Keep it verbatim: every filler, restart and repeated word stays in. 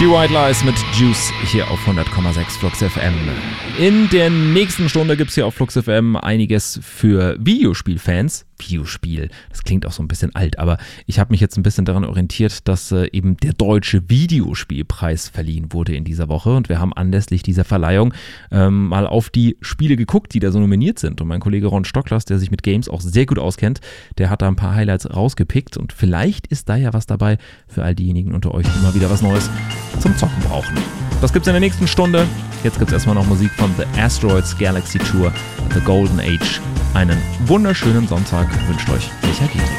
Die White Lies mit Juice hier auf hundert Komma sechs Flux F M. In der nächsten Stunde gibt es hier auf Flux F M einiges für Videospielfans. Videospiel, das klingt auch so ein bisschen alt, aber ich habe mich jetzt ein bisschen daran orientiert, dass äh, eben der Deutsche Videospielpreis verliehen wurde in dieser Woche und wir haben anlässlich dieser Verleihung ähm, mal auf die Spiele geguckt, die da so nominiert sind und mein Kollege Ron Stocklers, der sich mit Games auch sehr gut auskennt, der hat da ein paar Highlights rausgepickt und vielleicht ist da ja was dabei für all diejenigen unter euch, die mal wieder was Neues zum Zocken brauchen. Das gibt's in der nächsten Stunde. Jetzt gibt's erstmal noch Musik von The Asteroids Galaxy Tour, The Golden Age. Einen wunderschönen Sonntag wünscht euch Michael Gierig.